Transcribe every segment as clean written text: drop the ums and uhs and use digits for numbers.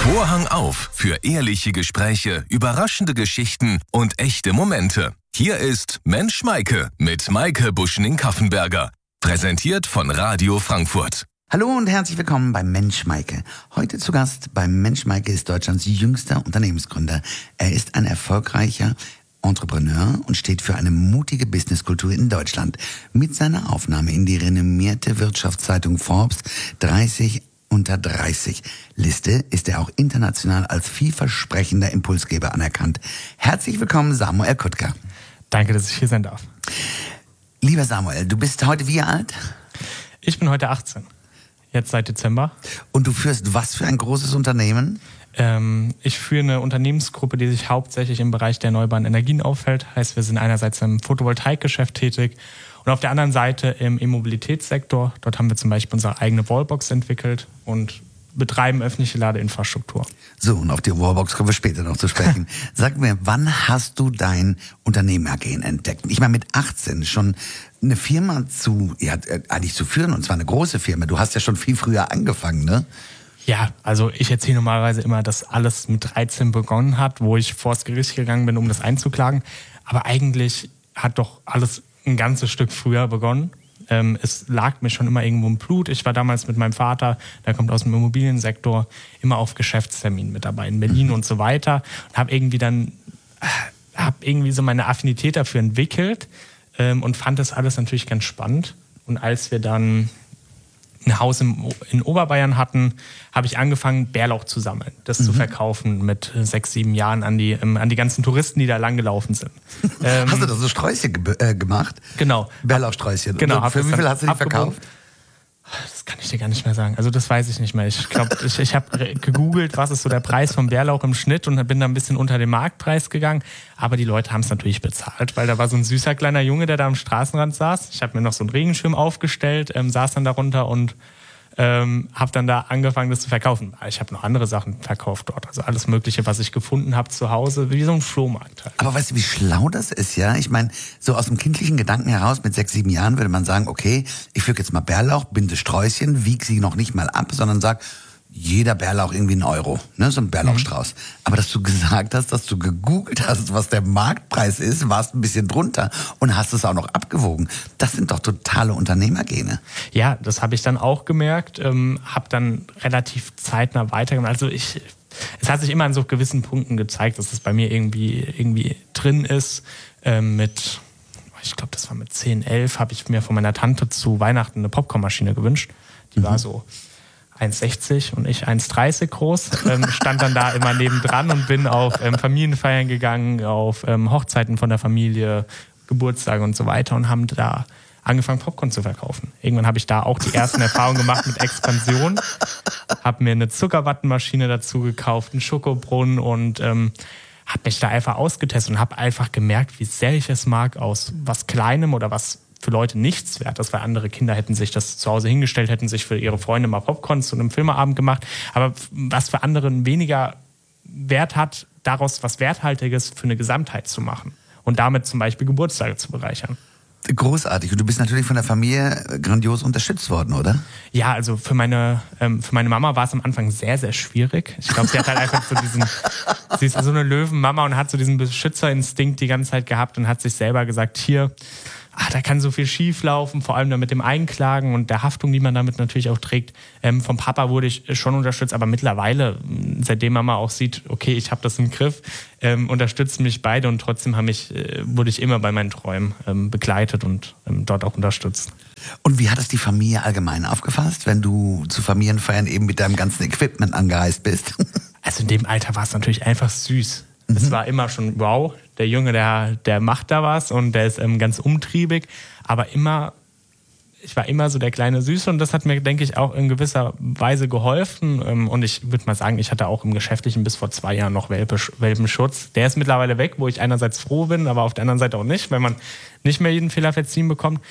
Vorhang auf für ehrliche Gespräche, überraschende Geschichten und echte Momente. Hier ist Mensch Maike mit Maike Buschning-Kaffenberger. Präsentiert von Radio Frankfurt. Hallo und herzlich willkommen bei Mensch Maike. Heute zu Gast bei Mensch Maike ist Deutschlands jüngster Unternehmensgründer. Er ist ein erfolgreicher Entrepreneur und steht für eine mutige Businesskultur in Deutschland. Mit seiner Aufnahme in die renommierte Wirtschaftszeitung Forbes 30 unter 30 Liste ist er auch international als vielversprechender Impulsgeber anerkannt. Herzlich willkommen, Samuel Kuttker. Danke, dass ich hier sein darf. Lieber Samuel, du bist heute wie alt? Ich bin heute 18. Jetzt seit Dezember. Und du führst was für ein großes Unternehmen? Ich führe eine Unternehmensgruppe, die sich hauptsächlich im Bereich der erneuerbaren Energien auffällt. Heißt, wir sind einerseits im Photovoltaikgeschäft tätig und auf der anderen Seite im E-Mobilitätssektor. Dort haben wir zum Beispiel unsere eigene Wallbox entwickelt und betreiben öffentliche Ladeinfrastruktur. So, und auf die Wallbox kommen wir später noch zu sprechen. Sag mir, wann hast du dein Unternehmergehen entdeckt? Ich meine, mit 18 schon eine Firma eigentlich zu führen, und zwar eine große Firma. Du hast ja schon viel früher angefangen, ne? Ja, also ich erzähle normalerweise immer, dass alles mit 13 begonnen hat, wo ich vors Gericht gegangen bin, um das einzuklagen. Aber eigentlich hat doch alles ein ganzes Stück früher begonnen. Es lag mir schon immer irgendwo im Blut. Ich war damals mit meinem Vater, der kommt aus dem Immobiliensektor, immer auf Geschäftsterminen mit dabei in Berlin und so weiter. Und habe irgendwie so meine Affinität dafür entwickelt und fand das alles natürlich ganz spannend. Und als wir dann ein Haus in Oberbayern hatten, habe ich angefangen, Bärlauch zu sammeln, das zu verkaufen mit 6, 7 Jahren an die ganzen Touristen, die da lang gelaufen sind. Hast du da so Sträußchen gemacht? Genau. Bärlauchsträußchen. Genau. Für wie viel hast du die verkauft? Das kann ich dir gar nicht mehr sagen. Also das weiß ich nicht mehr. Ich glaube, ich habe gegoogelt, was ist so der Preis vom Bärlauch im Schnitt und bin da ein bisschen unter den Marktpreis gegangen. Aber die Leute haben es natürlich bezahlt, weil da war so ein süßer kleiner Junge, der da am Straßenrand saß. Ich habe mir noch so einen Regenschirm aufgestellt, saß dann darunter und habe dann da angefangen, das zu verkaufen. Ich habe noch andere Sachen verkauft dort. Also alles Mögliche, was ich gefunden habe zu Hause, wie so ein Flohmarkt halt. Aber weißt du, wie schlau das ist, ja? Ich meine, so aus dem kindlichen Gedanken heraus, mit 6, 7 Jahren würde man sagen, okay, ich pflück jetzt mal Bärlauch, binde Sträußchen, wieg sie noch nicht mal ab, sondern sag, jeder Bärlauch irgendwie €1, ne? So ein Bärlauchstrauß. Aber dass du gesagt hast, dass du gegoogelt hast, was der Marktpreis ist, warst ein bisschen drunter und hast es auch noch abgewogen. Das sind doch totale Unternehmergene. Ja, das habe ich dann auch gemerkt, habe dann relativ zeitnah weitergemacht. Also es hat sich immer an so gewissen Punkten gezeigt, dass es bei mir irgendwie drin ist. Ich glaube, das war mit 10, 11, habe ich mir von meiner Tante zu Weihnachten eine Popcornmaschine gewünscht. Die war so 1,60 und ich 1,30 groß, stand dann da immer nebendran und bin auf Familienfeiern gegangen, auf Hochzeiten von der Familie, Geburtstage und so weiter und haben da angefangen, Popcorn zu verkaufen. Irgendwann habe ich da auch die ersten Erfahrungen gemacht mit Expansion, habe mir eine Zuckerwattenmaschine dazu gekauft, einen Schokobrunnen und habe mich da einfach ausgetestet und habe einfach gemerkt, wie sehr ich es mag, aus was Kleinem oder was für Leute nichts wert ist, weil andere Kinder hätten sich das zu Hause hingestellt, hätten sich für ihre Freunde mal Popcorn zu einem Filmeabend gemacht. Aber was für andere weniger Wert hat, daraus was Werthaltiges für eine Gesamtheit zu machen und damit zum Beispiel Geburtstage zu bereichern. Großartig. Und du bist natürlich von der Familie grandios unterstützt worden, oder? Ja, also für meine Mama war es am Anfang sehr, sehr schwierig. Ich glaube, sie hat halt einfach sie ist so eine Löwenmama und hat so diesen Beschützerinstinkt die ganze Zeit gehabt und hat sich selber gesagt, hier, da kann so viel schief laufen, vor allem dann mit dem Einklagen und der Haftung, die man damit natürlich auch trägt. Vom Papa wurde ich schon unterstützt, aber mittlerweile, seitdem Mama auch sieht, okay, ich habe das im Griff, unterstützen mich beide und trotzdem wurde ich immer bei meinen Träumen begleitet und dort auch unterstützt. Und wie hat es die Familie allgemein aufgefasst, wenn du zu Familienfeiern eben mit deinem ganzen Equipment angereist bist? Also in dem Alter war es natürlich einfach süß. Es war immer schon, wow, der Junge, der macht da was und der ist ganz umtriebig. Aber ich war immer so der kleine Süße und das hat mir, denke ich, auch in gewisser Weise geholfen. Und ich würde mal sagen, ich hatte auch im Geschäftlichen bis vor 2 Jahren noch Welpenschutz. Der ist mittlerweile weg, wo ich einerseits froh bin, aber auf der anderen Seite auch nicht, weil man nicht mehr jeden Fehler verziehen bekommt.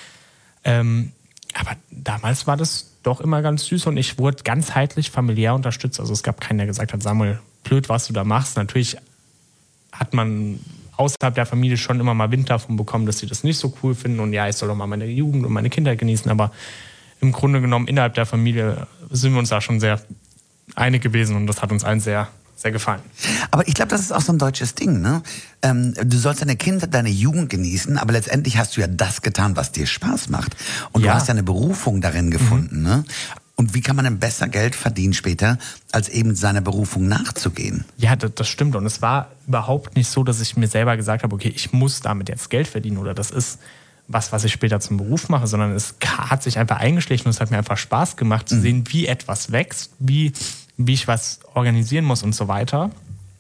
Aber damals war das doch immer ganz süß und ich wurde ganzheitlich familiär unterstützt. Also es gab keinen, der gesagt hat, Samuel, blöd, was du da machst. Natürlich hat man außerhalb der Familie schon immer mal Wind davon bekommen, dass sie das nicht so cool finden und ja, ich soll doch mal meine Jugend und meine Kindheit genießen, aber im Grunde genommen innerhalb der Familie sind wir uns da schon sehr einig gewesen und das hat uns allen sehr, sehr gefallen. Aber ich glaube, das ist auch so ein deutsches Ding, ne? Du sollst deine Kindheit, deine Jugend genießen, aber letztendlich hast du ja das getan, was dir Spaß macht. Und du hast ja eine Berufung darin gefunden, ne? Und wie kann man denn besser Geld verdienen später, als eben seiner Berufung nachzugehen? Ja, das stimmt. Und es war überhaupt nicht so, dass ich mir selber gesagt habe, okay, ich muss damit jetzt Geld verdienen oder das ist was ich später zum Beruf mache, sondern es hat sich einfach eingeschlichen und es hat mir einfach Spaß gemacht zu sehen, wie etwas wächst, wie ich was organisieren muss und so weiter.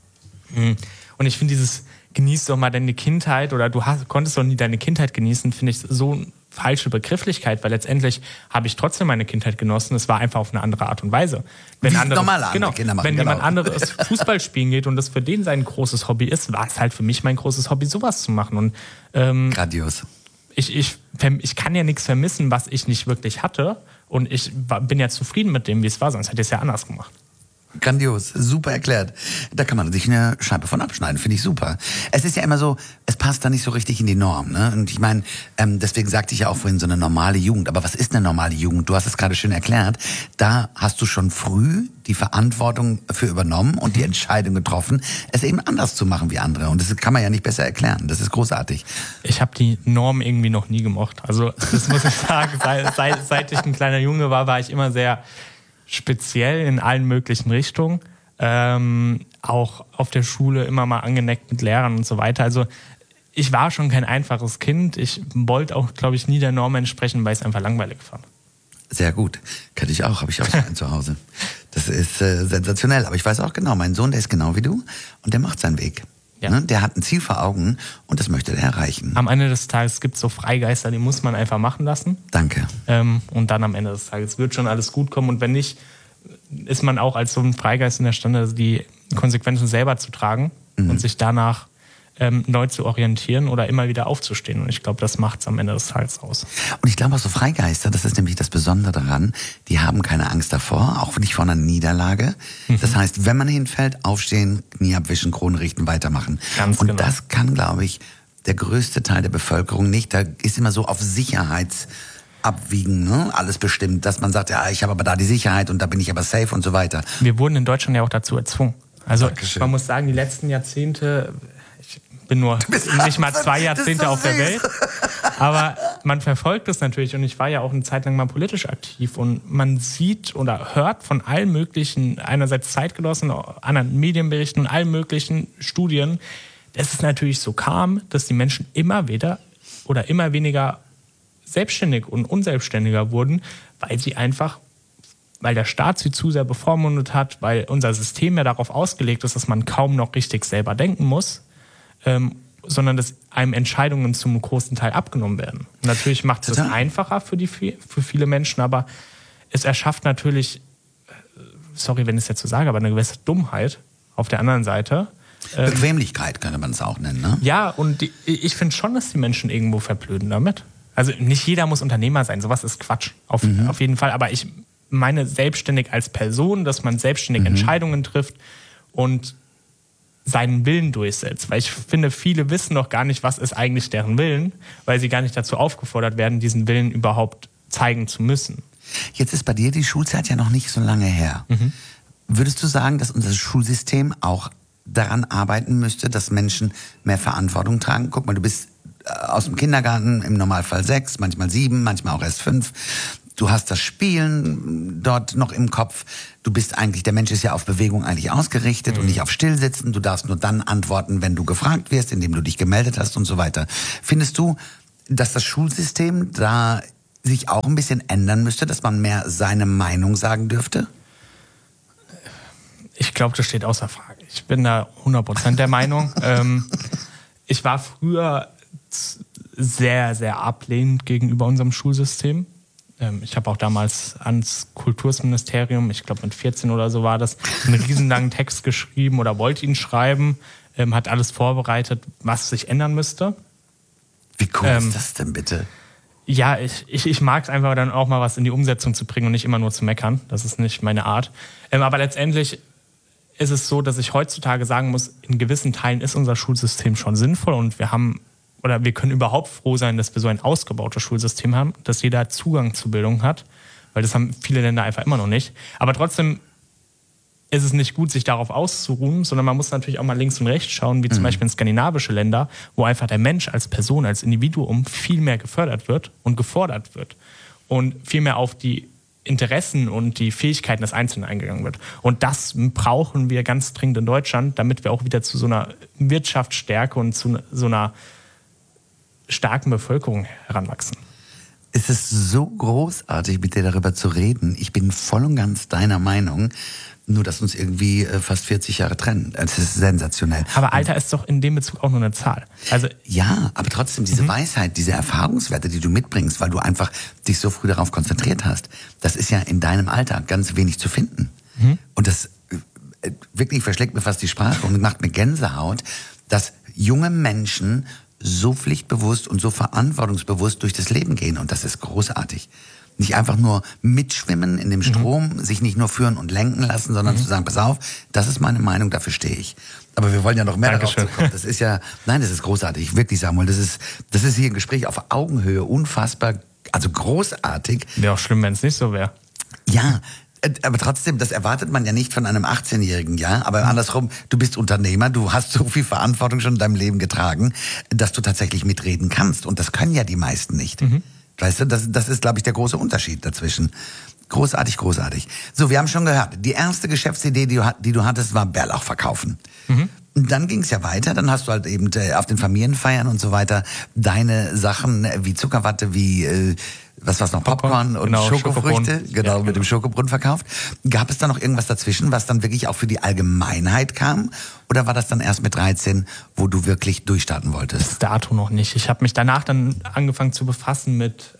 Und ich finde dieses genieß doch mal deine Kindheit oder konntest doch nie deine Kindheit genießen, finde ich so eine falsche Begrifflichkeit, weil letztendlich habe ich trotzdem meine Kindheit genossen. Es war einfach auf eine andere Art und Weise. Wenn jemand anderes Fußball spielen geht und das für den sein großes Hobby ist, war es halt für mich mein großes Hobby, sowas zu machen. Und grandios. Ich kann ja nichts vermissen, was ich nicht wirklich hatte. Und ich bin ja zufrieden mit dem, wie es war, sonst hätte ich es ja anders gemacht. Grandios, super erklärt. Da kann man sich eine Scheibe von abschneiden, finde ich super. Es ist ja immer so, es passt da nicht so richtig in die Norm, ne? Und ich meine, deswegen sagte ich ja auch vorhin so eine normale Jugend. Aber was ist eine normale Jugend? Du hast es gerade schön erklärt. Da hast du schon früh die Verantwortung für übernommen und die Entscheidung getroffen, es eben anders zu machen wie andere. Und das kann man ja nicht besser erklären. Das ist großartig. Ich habe die Norm irgendwie noch nie gemocht. Also das muss ich sagen, seit ich ein kleiner Junge war ich immer sehr speziell in allen möglichen Richtungen. Auch auf der Schule immer mal angeneckt mit Lehrern und so weiter. Also ich war schon kein einfaches Kind. Ich wollte auch, glaube ich, nie der Norm entsprechen, weil ich es einfach langweilig fand. Sehr gut. Kenne ich auch. Habe ich auch so einen zu Hause. Das ist sensationell. Aber ich weiß auch genau, mein Sohn, der ist genau wie du und der macht seinen Weg. Ja. Ne? Der hat ein Ziel vor Augen und das möchte er erreichen. Am Ende des Tages gibt es so Freigeister, die muss man einfach machen lassen. Danke. Und dann am Ende des Tages wird schon alles gut kommen. Und wenn nicht, ist man auch als so ein Freigeist in der Stande, die Konsequenzen selber zu tragen und sich danach neu zu orientieren oder immer wieder aufzustehen. Und ich glaube, das macht es am Ende des Tages aus. Und ich glaube auch so Freigeister, das ist nämlich das Besondere daran, die haben keine Angst davor, auch nicht vor einer Niederlage. Das heißt, wenn man hinfällt, aufstehen, Knie abwischen, Kronen richten, weitermachen. Ganz und genau. Das kann, glaube ich, der größte Teil der Bevölkerung nicht. Da ist immer so auf Sicherheitsabwiegen, ne? Alles bestimmt, dass man sagt, ja, ich habe aber da die Sicherheit und da bin ich aber safe und so weiter. Wir wurden in Deutschland ja auch dazu erzwungen. Also Dankeschön. Man muss sagen, die letzten Jahrzehnte, ich bin nur nicht mal 2 Jahrzehnte auf der Welt, aber man verfolgt es natürlich und ich war ja auch eine Zeit lang mal politisch aktiv und man sieht oder hört von allen möglichen, einerseits Zeitgenossen, anderen Medienberichten und allen möglichen Studien, dass es natürlich so kam, dass die Menschen immer weniger selbstständig und unselbstständiger wurden, weil der Staat sie zu sehr bevormundet hat, weil unser System ja darauf ausgelegt ist, dass man kaum noch richtig selber denken muss, sondern dass einem Entscheidungen zum großen Teil abgenommen werden. Und natürlich macht es das einfacher für viele Menschen, aber es erschafft natürlich, sorry, wenn ich es jetzt so sage, aber eine gewisse Dummheit auf der anderen Seite. Bequemlichkeit könnte man es auch nennen, ne? Ja, und ich finde schon, dass die Menschen irgendwo verblöden damit. Also nicht jeder muss Unternehmer sein, sowas ist Quatsch, auf jeden Fall. Aber ich meine selbstständig als Person, dass man selbstständig Entscheidungen trifft und seinen Willen durchsetzt. Weil ich finde, viele wissen noch gar nicht, was ist eigentlich deren Willen, weil sie gar nicht dazu aufgefordert werden, diesen Willen überhaupt zeigen zu müssen. Jetzt ist bei dir die Schulzeit ja noch nicht so lange her. Würdest du sagen, dass unser Schulsystem auch daran arbeiten müsste, dass Menschen mehr Verantwortung tragen? Guck mal, du bist aus dem Kindergarten im Normalfall 6, manchmal 7, manchmal auch erst 5. Du hast das Spielen dort noch im Kopf. Der Mensch ist ja auf Bewegung eigentlich ausgerichtet und nicht auf Stillsitzen. Du darfst nur dann antworten, wenn du gefragt wirst, indem du dich gemeldet hast und so weiter. Findest du, dass das Schulsystem da sich auch ein bisschen ändern müsste, dass man mehr seine Meinung sagen dürfte? Ich glaube, das steht außer Frage. Ich bin da 100% der Meinung. Ich war früher sehr, sehr ablehnend gegenüber unserem Schulsystem. Ich habe auch damals ans Kultusministerium, ich glaube mit 14 oder so war das, einen riesenlangen Text geschrieben oder wollte ihn schreiben, hat alles vorbereitet, was sich ändern müsste. Wie cool ist das denn bitte? Ja, ich mag es einfach dann auch mal was in die Umsetzung zu bringen und nicht immer nur zu meckern. Das ist nicht meine Art. Aber letztendlich ist es so, dass ich heutzutage sagen muss, in gewissen Teilen ist unser Schulsystem schon sinnvoll und wir können überhaupt froh sein, dass wir so ein ausgebautes Schulsystem haben, dass jeder Zugang zu Bildung hat, weil das haben viele Länder einfach immer noch nicht. Aber trotzdem ist es nicht gut, sich darauf auszuruhen, sondern man muss natürlich auch mal links und rechts schauen, wie zum Beispiel in skandinavische Länder, wo einfach der Mensch als Person, als Individuum viel mehr gefördert wird und gefordert wird und viel mehr auf die Interessen und die Fähigkeiten des Einzelnen eingegangen wird. Und das brauchen wir ganz dringend in Deutschland, damit wir auch wieder zu so einer Wirtschaftsstärke und zu so einer starken Bevölkerung heranwachsen. Es ist so großartig, mit dir darüber zu reden. Ich bin voll und ganz deiner Meinung, nur dass uns irgendwie fast 40 Jahre trennen. Das ist sensationell. Aber Alter ist doch in dem Bezug auch nur eine Zahl. Also ja, aber trotzdem diese Weisheit, diese Erfahrungswerte, die du mitbringst, weil du einfach dich so früh darauf konzentriert hast, das ist ja in deinem Alltag ganz wenig zu finden. Und das wirklich verschlägt mir fast die Sprache und macht mir Gänsehaut, dass junge Menschen so pflichtbewusst und so verantwortungsbewusst durch das Leben gehen. Und das ist großartig. Nicht einfach nur mitschwimmen in dem Strom, sich nicht nur führen und lenken lassen, sondern zu sagen, pass auf, das ist meine Meinung, dafür stehe ich. Aber wir wollen ja noch mehr darauf kommen. Das ist ja, nein, das ist großartig, wirklich, Samuel. Das ist hier ein Gespräch auf Augenhöhe, unfassbar, also großartig. Wäre auch schlimm, wenn es nicht so wäre. Ja, aber trotzdem, das erwartet man ja nicht von einem 18-Jährigen, ja. Aber andersrum, du bist Unternehmer, du hast so viel Verantwortung schon in deinem Leben getragen, dass du tatsächlich mitreden kannst. Und das können ja die meisten nicht. Weißt du, das ist, glaube ich, der große Unterschied dazwischen. Großartig, großartig. So, wir haben schon gehört, die erste Geschäftsidee, die du hattest, war Bärlauch verkaufen. Und dann ging es ja weiter, dann hast du halt eben auf den Familienfeiern und so weiter deine Sachen wie Zuckerwatte, wie was war's noch, Popcorn und genau, Schokofrüchte, genau, mit dem Schokobrunnen verkauft. Gab es da noch irgendwas dazwischen, was dann wirklich auch für die Allgemeinheit kam? Oder war das dann erst mit 13, wo du wirklich durchstarten wolltest? Bis dato noch nicht. Ich habe mich danach dann angefangen zu befassen mit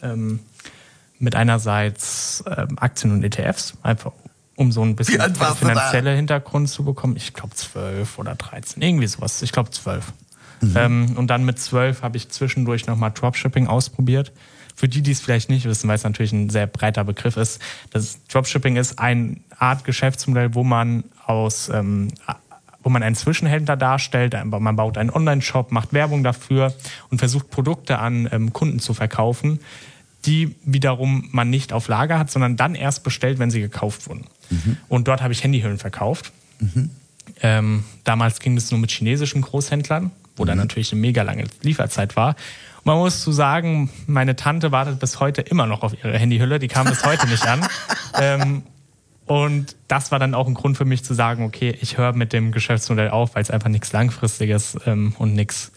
einerseits Aktien und ETFs, einfach um so ein bisschen finanzielle Hintergrund zu bekommen. Ich glaube 12 oder 13, irgendwie sowas. Ich glaube 12. Und dann mit 12 habe ich zwischendurch nochmal Dropshipping ausprobiert. Für die es vielleicht nicht wissen, weil es natürlich ein sehr breiter Begriff ist. Das Dropshipping ist eine Art Geschäftsmodell, wo man einen Zwischenhändler darstellt. Man baut einen Online-Shop, macht Werbung dafür und versucht Produkte an Kunden zu verkaufen, die wiederum man nicht auf Lager hat, sondern dann erst bestellt, wenn sie gekauft wurden. Und dort habe ich Handyhüllen verkauft. Damals ging es nur mit chinesischen Großhändlern, wo dann natürlich eine mega lange Lieferzeit war. Und man muss so sagen, meine Tante wartet bis heute immer noch auf ihre Handyhülle, die kam bis heute nicht an. Und das war dann auch ein Grund für mich zu sagen, okay, ich höre mit dem Geschäftsmodell auf, weil es einfach nichts Langfristiges und nichts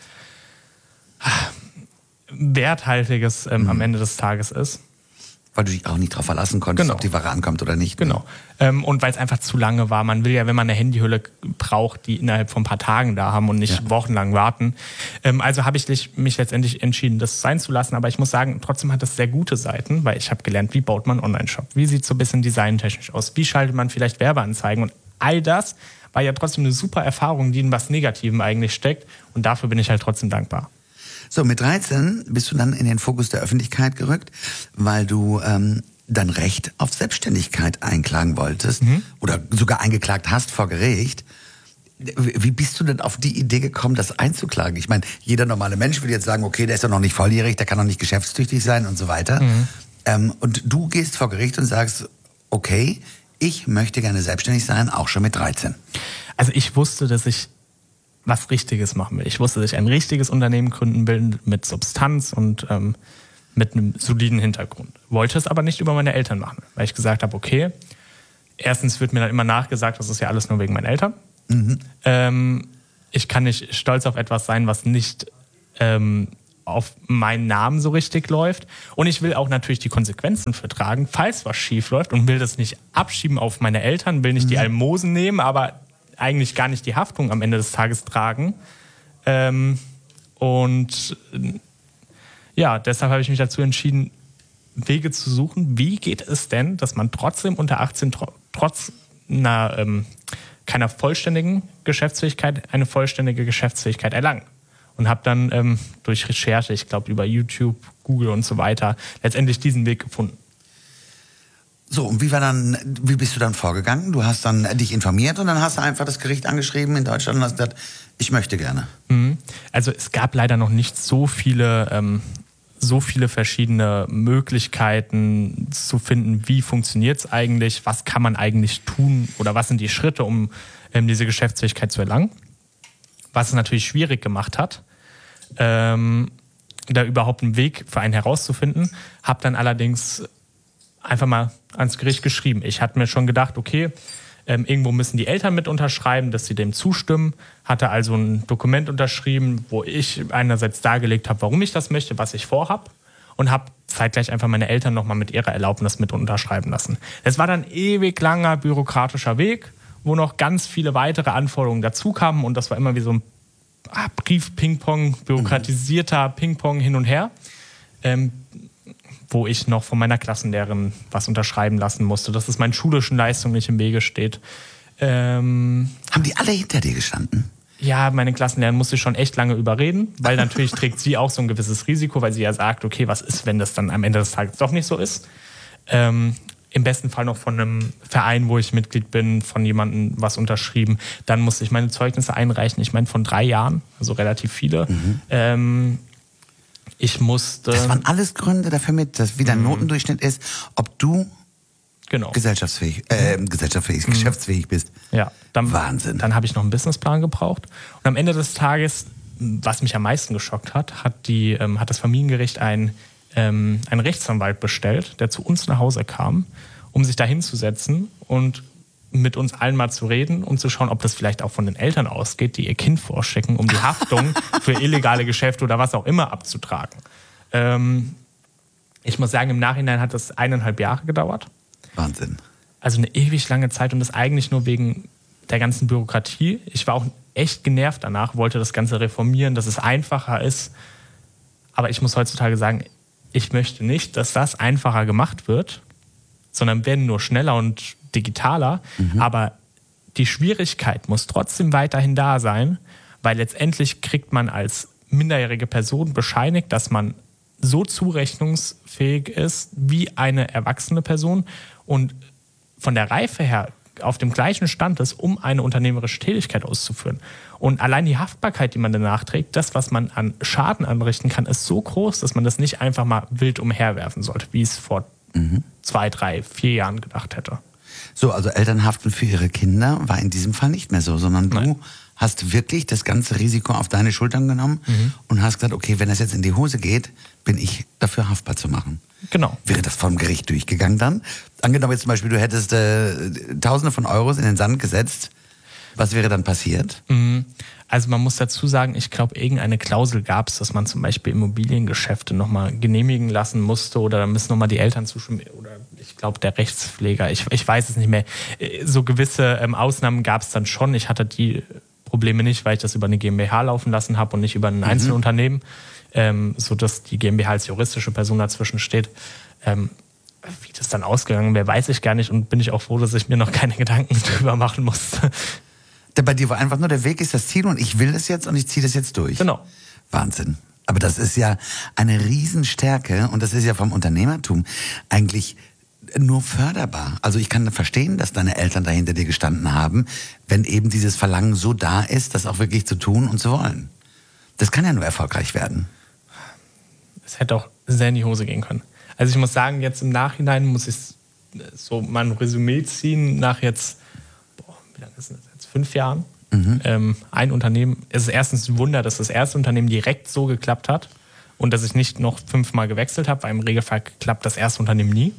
Werthaltiges am Ende des Tages ist. Weil du dich auch nicht drauf verlassen konntest, ob die Ware ankommt oder nicht. Genau. Und weil es einfach zu lange war. Man will ja, wenn man eine Handyhülle braucht, die innerhalb von ein paar Tagen da haben und nicht wochenlang warten. Also habe ich mich letztendlich entschieden, das sein zu lassen. Aber ich muss sagen, trotzdem hat das sehr gute Seiten, weil ich habe gelernt, wie baut man einen Online-Shop? Wie sieht es so ein bisschen designtechnisch aus? Wie schaltet man vielleicht Werbeanzeigen? Und all das war ja trotzdem eine super Erfahrung, die in was Negativem eigentlich steckt. Und dafür bin ich halt trotzdem dankbar. So, mit 13 bist du dann in den Fokus der Öffentlichkeit gerückt, weil du dein Recht auf Selbstständigkeit einklagen wolltest oder sogar eingeklagt hast vor Gericht. Wie bist du denn auf die Idee gekommen, das einzuklagen? Ich meine, jeder normale Mensch würde jetzt sagen, okay, der ist doch noch nicht volljährig, der kann noch nicht geschäftstüchtig sein und so weiter. Und du gehst vor Gericht und sagst, okay, ich möchte gerne selbstständig sein, auch schon mit 13. Also ich wusste, dass ich was Richtiges machen will. Ich wusste, dass ich ein richtiges Unternehmen gründen will mit Substanz und mit einem soliden Hintergrund. Wollte es aber nicht über meine Eltern machen, weil ich gesagt habe, okay, erstens wird mir dann immer nachgesagt, das ist ja alles nur wegen meinen Eltern. Ich kann nicht stolz auf etwas sein, was nicht auf meinen Namen so richtig läuft. Und ich will auch natürlich die Konsequenzen vertragen, falls was schief läuft und will das nicht abschieben auf meine Eltern, will nicht die Almosen nehmen, aber eigentlich gar nicht die Haftung am Ende des Tages tragen. Und ja, deshalb habe ich mich dazu entschieden, Wege zu suchen. Wie geht es denn, dass man trotzdem unter 18 trotz keiner vollständigen Geschäftsfähigkeit eine vollständige Geschäftsfähigkeit erlangt? Und habe dann durch Recherche, ich glaube über YouTube, Google und so weiter, letztendlich diesen Weg gefunden. So, und wie bist du dann vorgegangen? Du hast dann dich informiert und dann hast du einfach das Gericht angeschrieben in Deutschland und hast gesagt, ich möchte gerne. Also es gab leider noch nicht so viele so viele verschiedene Möglichkeiten zu finden, wie funktioniert es eigentlich, was kann man eigentlich tun oder was sind die Schritte, um diese Geschäftsfähigkeit zu erlangen. Was es natürlich schwierig gemacht hat, da überhaupt einen Weg für einen herauszufinden. Habe dann allerdings einfach mal ans Gericht geschrieben. Ich hatte mir schon gedacht, okay, irgendwo müssen die Eltern mit unterschreiben, dass sie dem zustimmen. Hatte also ein Dokument unterschrieben, wo ich einerseits dargelegt habe, warum ich das möchte, was ich vorhabe. Und habe zeitgleich einfach meine Eltern nochmal mit ihrer Erlaubnis mit unterschreiben lassen. Es war dann ewig langer bürokratischer Weg, wo noch ganz viele weitere Anforderungen dazu kamen. Und das war immer wie so ein Brief-Ping-Pong, bürokratisierter Ping-Pong hin und her. Wo ich noch von meiner Klassenlehrerin was unterschreiben lassen musste, dass es meinen schulischen Leistungen nicht im Wege steht. Haben die alle hinter dir gestanden? Ja, meine Klassenlehrerin musste ich schon echt lange überreden, weil natürlich trägt sie auch so ein gewisses Risiko, weil sie ja sagt, okay, was ist, wenn das dann am Ende des Tages doch nicht so ist? Im besten Fall noch von einem Verein, wo ich Mitglied bin, von jemandem was unterschrieben. Dann musste ich meine Zeugnisse einreichen, ich meine von 3 Jahren, also relativ viele. Ich musste... Das waren alles Gründe dafür mit, dass wie dein Notendurchschnitt ist, ob du geschäftsfähig bist. Ja, Wahnsinn. Dann habe ich noch einen Businessplan gebraucht. Und am Ende des Tages, was mich am meisten geschockt hat, hat das Familiengericht einen Rechtsanwalt bestellt, der zu uns nach Hause kam, um sich da hinzusetzen und mit uns allen mal zu reden und zu schauen, ob das vielleicht auch von den Eltern ausgeht, die ihr Kind vorschicken, um die Haftung für illegale Geschäfte oder was auch immer abzutragen. Ich muss sagen, im Nachhinein hat das 1,5 Jahre gedauert. Wahnsinn. Also eine ewig lange Zeit und das eigentlich nur wegen der ganzen Bürokratie. Ich war auch echt genervt danach, wollte das Ganze reformieren, dass es einfacher ist. Aber ich muss heutzutage sagen, ich möchte nicht, dass das einfacher gemacht wird, sondern werden nur schneller und digitaler. Aber die Schwierigkeit muss trotzdem weiterhin da sein, weil letztendlich kriegt man als minderjährige Person bescheinigt, dass man so zurechnungsfähig ist wie eine erwachsene Person und von der Reife her auf dem gleichen Stand ist, um eine unternehmerische Tätigkeit auszuführen. Und allein die Haftbarkeit, die man danach trägt, das, was man an Schaden anrichten kann, ist so groß, dass man das nicht einfach mal wild umherwerfen sollte, wie es vor 2, 3, 4 Jahren gedacht hätte. So, also Eltern haften für ihre Kinder war in diesem Fall nicht mehr so, sondern du hast wirklich das ganze Risiko auf deine Schultern genommen und hast gesagt, okay, wenn das jetzt in die Hose geht, bin ich dafür haftbar zu machen. Genau. Wäre das vom Gericht durchgegangen dann? Angenommen jetzt zum Beispiel, du hättest Tausende von Euros in den Sand gesetzt, was wäre dann passiert? Also man muss dazu sagen, ich glaube, irgendeine Klausel gab es, dass man zum Beispiel Immobiliengeschäfte nochmal genehmigen lassen musste oder da müssen nochmal die Eltern zustimmen oder ich glaube der Rechtspfleger, ich weiß es nicht mehr. So gewisse Ausnahmen gab es dann schon. Ich hatte die Probleme nicht, weil ich das über eine GmbH laufen lassen habe und nicht über ein Einzelunternehmen, sodass die GmbH als juristische Person dazwischen steht. Wie das dann ausgegangen wäre, weiß ich gar nicht und bin ich auch froh, dass ich mir noch keine Gedanken drüber machen musste. Bei dir war einfach nur, der Weg ist das Ziel und ich will das jetzt und ich ziehe das jetzt durch. Genau. Wahnsinn. Aber das ist ja eine Riesenstärke und das ist ja vom Unternehmertum eigentlich nur förderbar. Also ich kann verstehen, dass deine Eltern da hinter dir gestanden haben, wenn eben dieses Verlangen so da ist, das auch wirklich zu tun und zu wollen. Das kann ja nur erfolgreich werden. Es hätte auch sehr in die Hose gehen können. Also ich muss sagen, jetzt im Nachhinein muss ich so mal ein Resümee ziehen nach jetzt, wie lange ist das jetzt? 5 Jahren. Ein Unternehmen, es ist erstens ein Wunder, dass das erste Unternehmen direkt so geklappt hat und dass ich nicht noch 5-mal gewechselt habe, weil im Regelfall klappt das erste Unternehmen nie.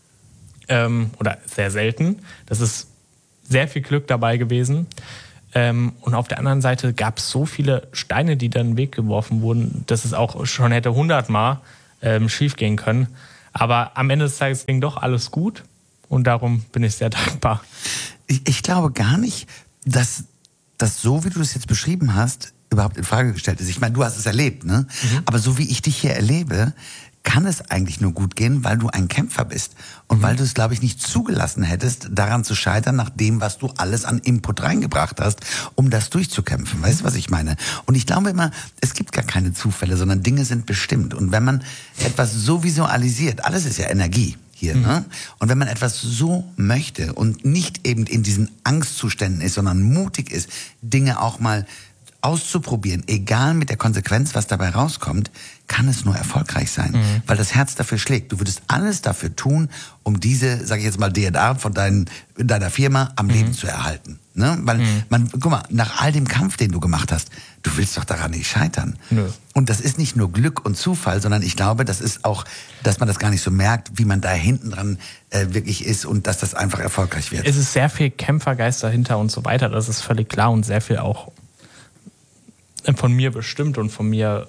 Oder sehr selten. Das ist sehr viel Glück dabei gewesen. Und auf der anderen Seite gab es so viele Steine, die dann in den Weg geworfen wurden, dass es auch schon hätte 100-mal schief gehen können. Aber am Ende des Tages ging doch alles gut und darum bin ich sehr dankbar. Ich glaube gar nicht, dass das so, wie du das jetzt beschrieben hast, überhaupt in Frage gestellt ist. Ich meine, du hast es erlebt, ne? Aber so wie ich dich hier erlebe, kann es eigentlich nur gut gehen, weil du ein Kämpfer bist. Und weil du es, glaube ich, nicht zugelassen hättest, daran zu scheitern, nach dem, was du alles an Input reingebracht hast, um das durchzukämpfen. Weißt du, was ich meine? Und ich glaube immer, es gibt gar keine Zufälle, sondern Dinge sind bestimmt. Und wenn man etwas so visualisiert, alles ist ja Energie hier, ne? Und wenn man etwas so möchte und nicht eben in diesen Angstzuständen ist, sondern mutig ist, Dinge auch mal auszuprobieren, egal mit der Konsequenz, was dabei rauskommt, kann es nur erfolgreich sein, weil das Herz dafür schlägt. Du würdest alles dafür tun, um diese, sage ich jetzt mal, DNA von deiner Firma am Leben zu erhalten. Ne? Weil guck mal, nach all dem Kampf, den du gemacht hast, du willst doch daran nicht scheitern. Nö. Und das ist nicht nur Glück und Zufall, sondern ich glaube, das ist auch, dass man das gar nicht so merkt, wie man da hinten dran wirklich ist und dass das einfach erfolgreich wird. Es ist sehr viel Kämpfergeist dahinter und so weiter, das ist völlig klar und sehr viel auch von mir bestimmt und von mir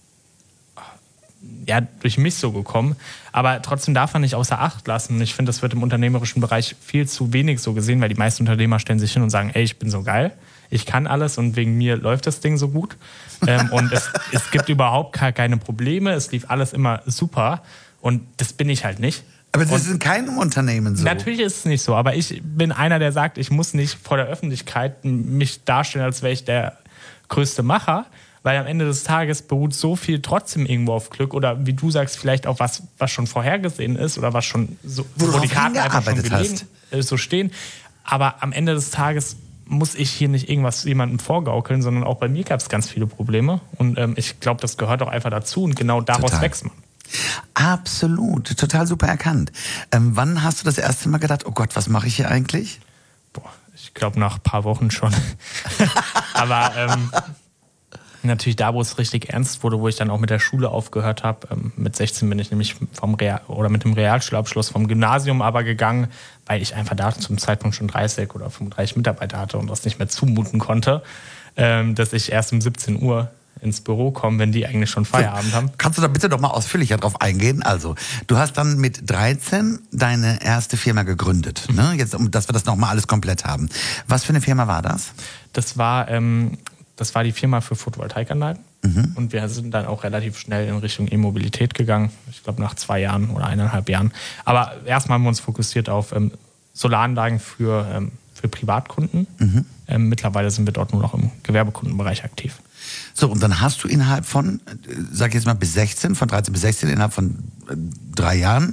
durch mich so gekommen. Aber trotzdem darf man nicht außer Acht lassen. Und ich finde, das wird im unternehmerischen Bereich viel zu wenig so gesehen, weil die meisten Unternehmer stellen sich hin und sagen, ey, ich bin so geil, ich kann alles und wegen mir läuft das Ding so gut. Und es gibt überhaupt keine Probleme, es lief alles immer super und das bin ich halt nicht. Aber das ist in keinem Unternehmen so. Natürlich ist es nicht so, aber ich bin einer, der sagt, ich muss nicht vor der Öffentlichkeit mich darstellen, als wäre ich der größte Macher, weil am Ende des Tages beruht so viel trotzdem irgendwo auf Glück oder wie du sagst, vielleicht auch was schon vorhergesehen ist oder was schon so, wo die Karten einfach schon gelegen so stehen. Aber am Ende des Tages muss ich hier nicht irgendwas jemandem vorgaukeln, sondern auch bei mir gab es ganz viele Probleme und ich glaube, das gehört auch einfach dazu und genau daraus wächst man. Absolut, total super erkannt. Wann hast du das erste Mal gedacht, oh Gott, was mache ich hier eigentlich? Ich glaube nach ein paar Wochen schon. Aber natürlich da, wo es richtig ernst wurde, wo ich dann auch mit der Schule aufgehört habe. Mit 16 bin ich nämlich mit dem Realschulabschluss vom Gymnasium aber gegangen, weil ich einfach da zum Zeitpunkt schon 30 oder 35 Mitarbeiter hatte und das nicht mehr zumuten konnte, dass ich erst um 17 Uhr ins Büro komme, wenn die eigentlich schon Feierabend haben. Kannst du da bitte doch mal ausführlicher drauf eingehen? Also, du hast dann mit 13 deine erste Firma gegründet, ne? Jetzt, dass wir das nochmal alles komplett haben. Was für eine Firma war das? Das war die Firma für Photovoltaikanlagen. Und wir sind dann auch relativ schnell in Richtung E-Mobilität gegangen. Ich glaube nach 2 Jahren oder 1,5 Jahren. Aber erstmal haben wir uns fokussiert auf Solaranlagen für Privatkunden. Mittlerweile sind wir dort nur noch im Gewerbekundenbereich aktiv. So, und dann hast du innerhalb von, sag ich jetzt mal bis 16, von 13 bis 16, innerhalb von 3 Jahren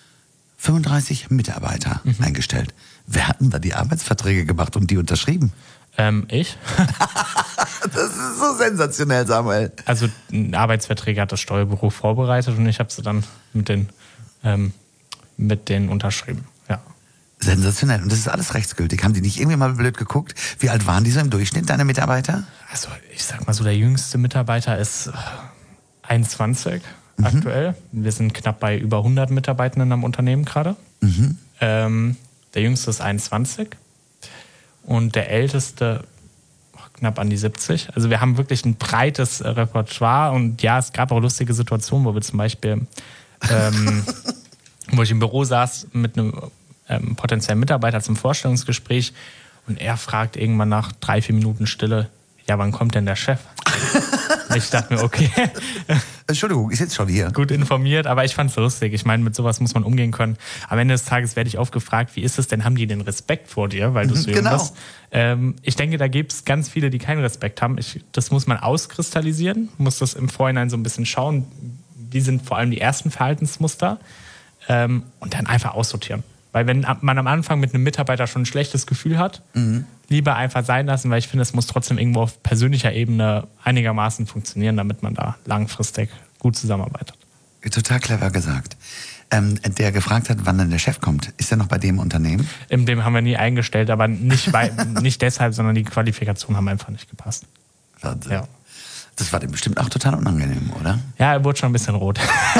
35 Mitarbeiter eingestellt. Wer hat denn da die Arbeitsverträge gemacht und die unterschrieben? Ich. Das ist so sensationell, Samuel. Also Arbeitsverträge hat das Steuerbüro vorbereitet und ich habe sie dann mit denen unterschrieben. Ja. Sensationell. Und das ist alles rechtsgültig. Haben die nicht irgendwie mal blöd geguckt? Wie alt waren die so im Durchschnitt, deine Mitarbeiter? Also ich sag mal so, der jüngste Mitarbeiter ist 21 aktuell. Wir sind knapp bei über 100 Mitarbeitenden am Unternehmen gerade. Der jüngste ist 21 und der älteste knapp an die 70. Also wir haben wirklich ein breites Repertoire und ja, es gab auch lustige Situationen, wo wir zum Beispiel, wo ich im Büro saß mit einem potenziellen Mitarbeiter zum Vorstellungsgespräch und er fragt irgendwann nach 3-4 Minuten Stille, ja, wann kommt denn der Chef? Ich dachte mir, okay. Entschuldigung, ich sitze schon hier. Gut informiert, aber ich fand es lustig. Ich meine, mit sowas muss man umgehen können. Am Ende des Tages werde ich oft gefragt, wie ist es denn, haben die den Respekt vor dir, weil du so jung bist? Ich denke, da gibt es ganz viele, die keinen Respekt haben. Das muss man auskristallisieren, muss das im Vorhinein so ein bisschen schauen, wie sind vor allem die ersten Verhaltensmuster und dann einfach aussortieren. Weil wenn man am Anfang mit einem Mitarbeiter schon ein schlechtes Gefühl hat, lieber einfach sein lassen, weil ich finde, es muss trotzdem irgendwo auf persönlicher Ebene einigermaßen funktionieren, damit man da langfristig gut zusammenarbeitet. Total clever gesagt. Der gefragt hat, wann dann der Chef kommt, ist er noch bei dem Unternehmen? Dem haben wir nie eingestellt, aber nicht deshalb, sondern die Qualifikationen haben einfach nicht gepasst. Wahnsinn. Ja. Das war dem bestimmt auch total unangenehm, oder? Ja, er wurde schon ein bisschen rot.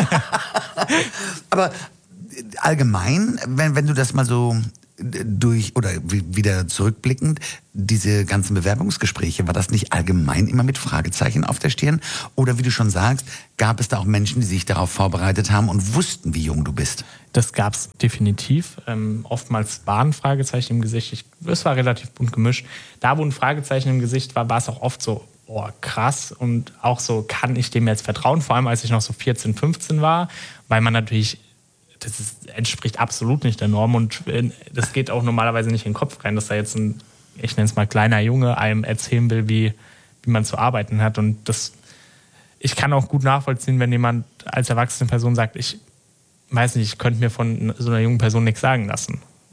Aber allgemein, wenn du das mal so wieder zurückblickend, diese ganzen Bewerbungsgespräche, war das nicht allgemein immer mit Fragezeichen auf der Stirn? Oder wie du schon sagst, gab es da auch Menschen, die sich darauf vorbereitet haben und wussten, wie jung du bist? Das gab es definitiv. Oftmals waren Fragezeichen im Gesicht. Es war relativ bunt gemischt. Da, wo ein Fragezeichen im Gesicht war, war es auch oft so, oh krass, und auch so, kann ich dem jetzt vertrauen? Vor allem, als ich noch so 14, 15 war, weil man natürlich, entspricht absolut nicht der Norm und das geht auch normalerweise nicht in den Kopf rein, dass da jetzt ein, ich nenne es mal, kleiner Junge einem erzählen will, wie man zu arbeiten hat. Und ich kann auch gut nachvollziehen, wenn jemand als erwachsene Person sagt, ich weiß nicht, ich könnte mir von so einer jungen Person nichts sagen lassen.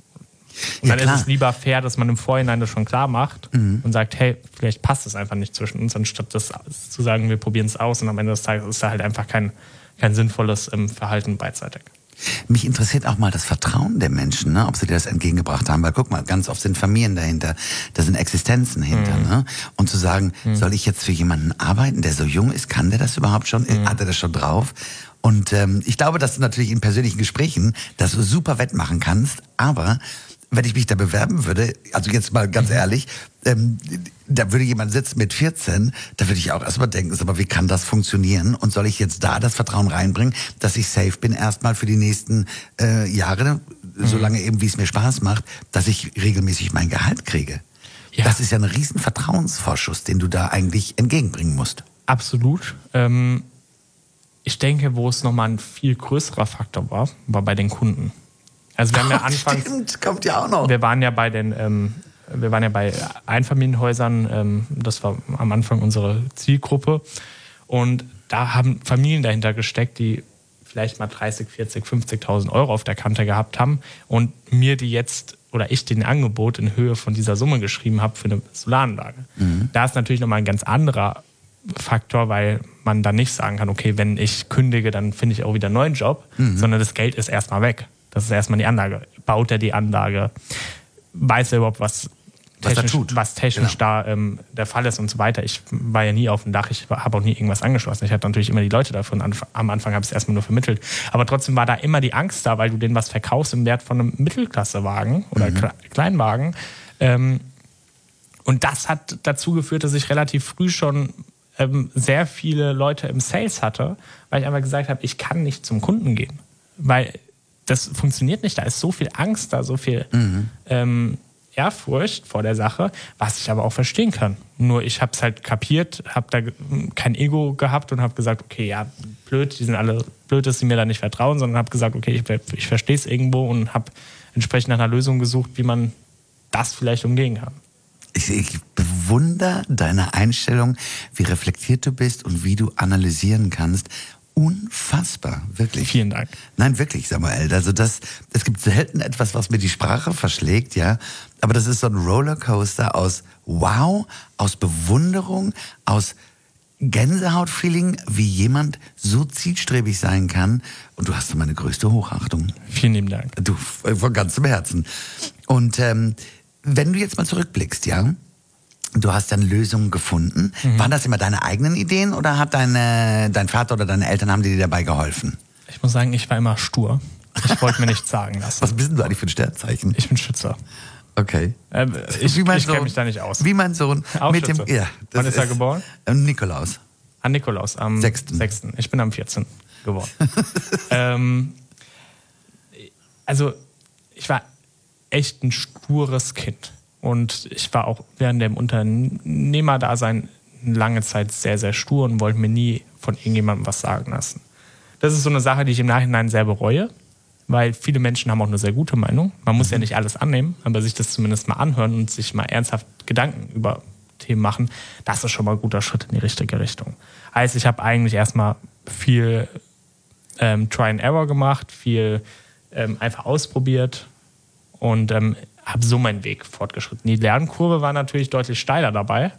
Und dann ist es lieber fair, dass man im Vorhinein das schon klar macht und sagt, hey, vielleicht passt es einfach nicht zwischen uns, anstatt das zu sagen, wir probieren es aus und am Ende des Tages ist da halt einfach kein sinnvolles Verhalten beidseitig. Mich interessiert auch mal das Vertrauen der Menschen, ne? Ob sie dir das entgegengebracht haben. Weil guck mal, ganz oft sind Familien dahinter, da sind Existenzen hinter. Ne? Und zu sagen, soll ich jetzt für jemanden arbeiten, der so jung ist, kann der das überhaupt schon? Hat er das schon drauf? Und ich glaube, dass du natürlich in persönlichen Gesprächen das super wettmachen kannst, aber wenn ich mich da bewerben würde, also jetzt mal ganz ehrlich, da würde jemand sitzen mit 14, da würde ich auch erstmal denken, aber wie kann das funktionieren? Und soll ich jetzt da das Vertrauen reinbringen, dass ich safe bin erstmal für die nächsten Jahre, solange eben, wie es mir Spaß macht, dass ich regelmäßig mein Gehalt kriege? Ja. Das ist ja ein riesen Vertrauensvorschuss, den du da eigentlich entgegenbringen musst. Absolut. Ich denke, wo es nochmal ein viel größerer Faktor war bei den Kunden. Also wir haben ja anfangs, stimmt, kommt ja auch noch. Wir waren ja bei Einfamilienhäusern, das war am Anfang unsere Zielgruppe. Und da haben Familien dahinter gesteckt, die vielleicht mal 30, 40, 50.000 Euro auf der Kante gehabt haben und mir ich den Angebot in Höhe von dieser Summe geschrieben habe für eine Solaranlage. Da ist natürlich nochmal ein ganz anderer Faktor, weil man dann nicht sagen kann, okay, wenn ich kündige, dann finde ich auch wieder einen neuen Job, sondern das Geld ist erstmal weg. Das ist erstmal die Anlage. Baut er die Anlage? Weiß er überhaupt, was technisch da der Fall ist und so weiter. Ich war ja nie auf dem Dach, ich habe auch nie irgendwas angeschlossen. Ich habe natürlich immer die Leute davon, am Anfang habe ich es erstmal nur vermittelt. Aber trotzdem war da immer die Angst da, weil du denen was verkaufst im Wert von einem Mittelklassewagen oder Kleinwagen. Und das hat dazu geführt, dass ich relativ früh schon sehr viele Leute im Sales hatte, weil ich einfach gesagt habe, ich kann nicht zum Kunden gehen. Weil das funktioniert nicht, da ist so viel Angst da, so viel Ehrfurcht vor der Sache, was ich aber auch verstehen kann. Nur ich habe es halt kapiert, habe da kein Ego gehabt und habe gesagt, okay, ja, blöd, die sind alle blöd, dass sie mir da nicht vertrauen, sondern habe gesagt, okay, ich verstehe es irgendwo und habe entsprechend nach einer Lösung gesucht, wie man das vielleicht umgehen kann. Ich bewundere deine Einstellung, wie reflektiert du bist und wie du analysieren kannst. Unfassbar, wirklich. Vielen Dank. Nein, wirklich, Samuel. Also es gibt selten etwas, was mir die Sprache verschlägt, ja. Aber das ist so ein Rollercoaster aus Wow, aus Bewunderung, aus Gänsehautfeeling, wie jemand so zielstrebig sein kann. Und du hast meine größte Hochachtung. Vielen lieben Dank. Du, von ganzem Herzen. Und wenn du jetzt mal zurückblickst, ja, du hast dann Lösungen gefunden. Waren das immer deine eigenen Ideen oder hat dein Vater oder deine Eltern, haben dir dabei geholfen? Ich muss sagen, ich war immer stur. Ich wollte mir nichts sagen lassen. Was bist denn du eigentlich für ein Sternzeichen? Ich bin Schütze. Okay. Ich kenne mich da nicht aus. Wie mein Sohn. Auch mit Schütze. Wann ist er geboren? Nikolaus. An Nikolaus, am 6. Ich bin am 14. geworden. Also, ich war echt ein stures Kind. Und ich war auch während dem Unternehmerdasein lange Zeit sehr, sehr stur und wollte mir nie von irgendjemandem was sagen lassen. Das ist so eine Sache, die ich im Nachhinein sehr bereue, weil viele Menschen haben auch eine sehr gute Meinung. Man muss ja nicht alles annehmen, aber sich das zumindest mal anhören und sich mal ernsthaft Gedanken über Themen machen, das ist schon mal ein guter Schritt in die richtige Richtung. Also ich habe eigentlich erstmal viel Try and Error gemacht, viel einfach ausprobiert und habe so meinen Weg fortgeschritten. Die Lernkurve war natürlich deutlich steiler dabei,